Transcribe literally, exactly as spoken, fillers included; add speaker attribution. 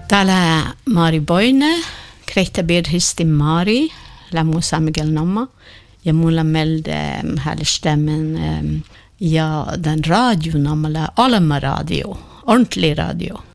Speaker 1: Täällä Mari Boine, Kreittabirhisti Mari, Lamusa Miguel Namma, ja mulla med här stämmen ja den radio namla Alma radio, ordentlig radio.